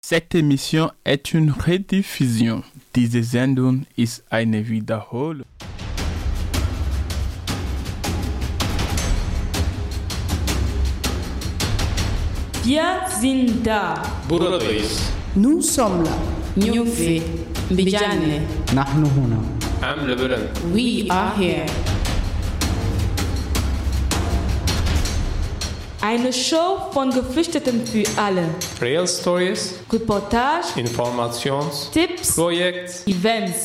Cette émission est une rediffusion. Diese Sendung ist eine Wiederholung. Wir sind da. Buradayız. Nous sommes là. Nyufi. Mbijane. نحن هنا. Amle Belen. We are here. Eine Show von Geflüchteten für alle. Real Stories, Reportage, Informations, Tipps, Projekt, Events.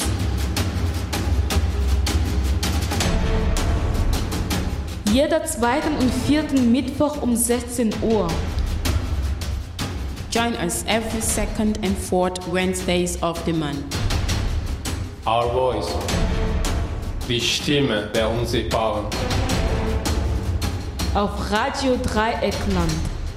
Jeder zweiten und vierten Mittwoch um 16 Uhr. Join us every second and fourth Wednesdays of the month. Our Voice. Die Stimme der Unsichtbaren. Auf Radio Dreieckland.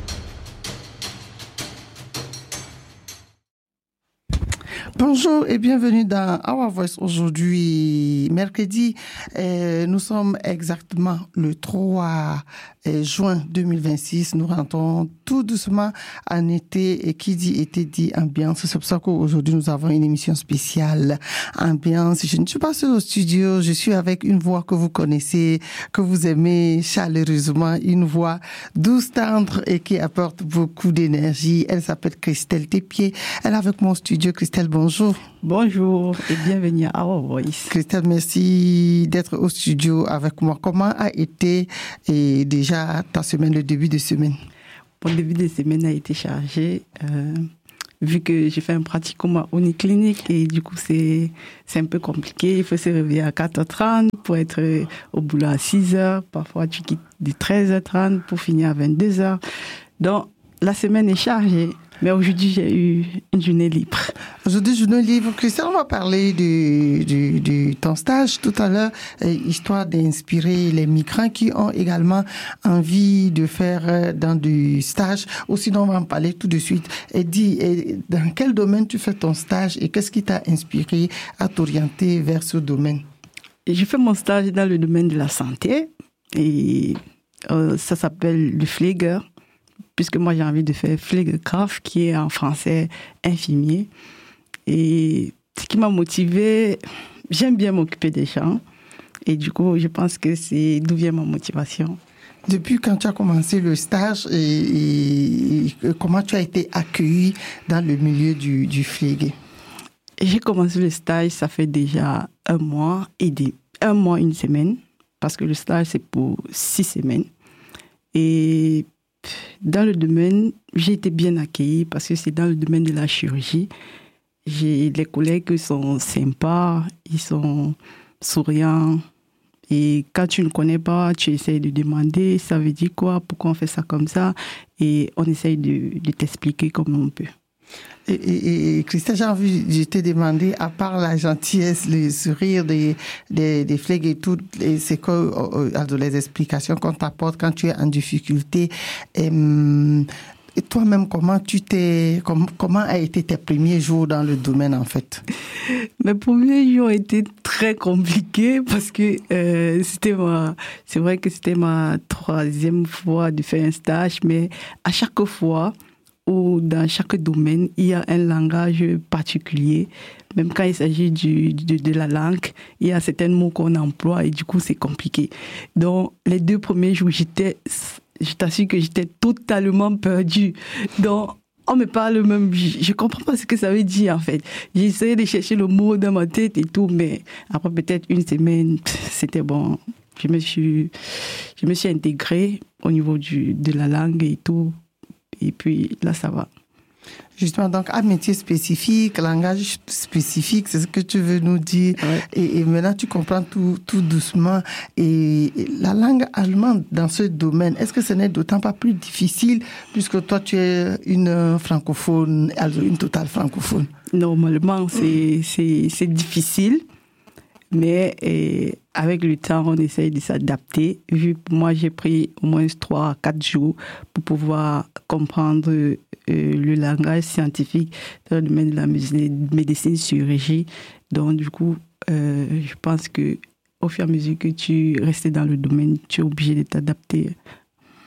Bonjour et bienvenue dans Our Voice aujourd'hui, mercredi. Nous sommes exactement le 3 juin 2026. Nous rentrons tout doucement en été et qui dit été dit ambiance. C'est pour ça qu'aujourd'hui nous avons une émission spéciale ambiance. Je ne suis pas seule au studio, je suis avec une voix que vous connaissez, que vous aimez chaleureusement, une voix douce, tendre et qui apporte beaucoup d'énergie. Elle s'appelle Christelle Tepier. Elle est avec moi au studio. Christelle, bonjour. Bonjour et bienvenue à Our Voice. Christelle, merci d'être au studio avec moi. Comment a été déjà ta semaine, le début de semaine? Mon début de semaine a été chargé, vu que j'ai fait un pratiquum à Uniclinique et du coup c'est un peu compliqué. Il faut se réveiller à 4h30 pour être au boulot à 6h. Parfois tu quittes de 13h30 pour finir à 22h. Donc la semaine est chargée. Mais aujourd'hui, j'ai eu une journée libre. Aujourd'hui, journée libre. Christelle, on va parler de ton stage tout à l'heure, histoire d'inspirer les migrants qui ont également envie de faire dans du stage. Ou sinon, on va en parler tout de suite. Et dis, dans quel domaine tu fais ton stage et qu'est-ce qui t'a inspiré à t'orienter vers ce domaine? J'ai fait mon stage dans le domaine de la santé et ça s'appelle le Pfleger. Puisque moi j'ai envie de faire Pflegekraft, qui est en français infirmier. Et ce qui m'a motivée, j'aime bien m'occuper des gens. Et du coup, je pense que c'est d'où vient ma motivation. Depuis quand tu as commencé le stage et comment tu as été accueillie dans le milieu du Pflege? J'ai commencé le stage, ça fait déjà 1 mois et 1 semaine, parce que le stage c'est pour 6 semaines. Et dans le domaine, j'ai été bien accueillie parce que c'est dans le domaine de la chirurgie. J'ai des collègues qui sont sympas, ils sont souriants. Et quand tu ne connais pas, tu essayes de demander, ça veut dire quoi, pourquoi on fait ça comme ça. Et on essaye de t'expliquer comme on peut. Et Christelle, j'ai envie de te demander, à part la gentillesse, le sourire des Pflege et tout, c'est quoi les explications qu'on t'apporte quand tu es en difficulté? Et toi-même, comment a été tes premiers jours dans le domaine en fait? Mes premiers jours étaient très compliqués parce que c'est vrai que c'était ma 3e fois de faire un stage, mais à chaque fois, ou dans chaque domaine, il y a un langage particulier. Même quand il s'agit de la langue, il y a certains mots qu'on emploie et du coup, c'est compliqué. Donc, les 2 premiers jours, je t'assure que j'étais totalement perdue. Donc, on me parle même, je comprends pas ce que ça veut dire en fait. J'ai essayé de chercher le mot dans ma tête et tout, mais après peut-être 1 semaine, c'était bon. Je me suis intégrée au niveau de la langue et tout. Et puis là, ça va. Justement, donc, un métier spécifique, langage spécifique, c'est ce que tu veux nous dire. Ouais. Et maintenant, tu comprends tout doucement. Et la langue allemande dans ce domaine, est-ce que ce n'est d'autant pas plus difficile puisque toi, tu es une francophone, also une totale francophone? Normalement, c'est difficile. Mais avec le temps, on essaye de s'adapter. Moi, j'ai pris au moins 3 à 4 jours pour pouvoir comprendre le langage scientifique dans le domaine de la médecine chirurgie. Donc, du coup, je pense qu'au fur et à mesure que tu restes dans le domaine, tu es obligé de t'adapter.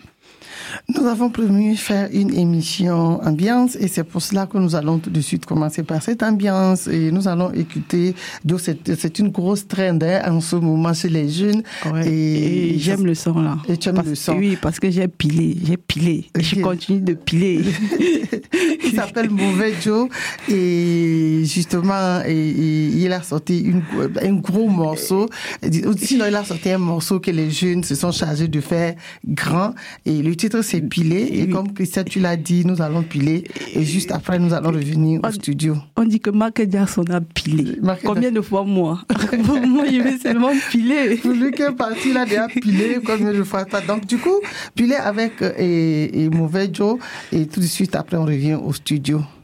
Nous avons promis faire une émission ambiance et c'est pour cela que nous allons tout de suite commencer par cette ambiance et nous allons écouter. C'est une grosse trend en ce moment chez les jeunes. Ouais. Et j'aime le son là. Et tu aimes le son. Oui, parce que j'ai pilé. Et je continue de piler. Il s'appelle Mauvais Joe et justement il a sorti un gros morceau. Sinon il a sorti un morceau que les jeunes se sont chargés de faire grand et le titre c'est Piler et comme Christian tu l'as dit, nous allons piler et juste après nous allons revenir au studio. On dit que Michael Jackson a pilé. Combien de fois moi je vais seulement piler. Pour lui qui est parti il a déjà pilé combien de fois pas. Donc du coup piler avec et Mauvais Joe et tout de suite après on revient au studio.